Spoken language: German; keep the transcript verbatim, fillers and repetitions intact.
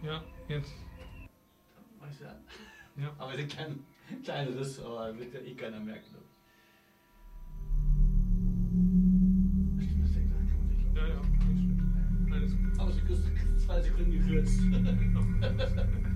Ja, jetzt. Weißt du? Ja. Aber der kleine, kleine Riss, aber wird ja eh keiner merken. Stimmt, das denkt, kann man sich glauben. Ja, ja, nicht schlimm. Alles gut. Aber sie ist zwei Sekunden gekürzt.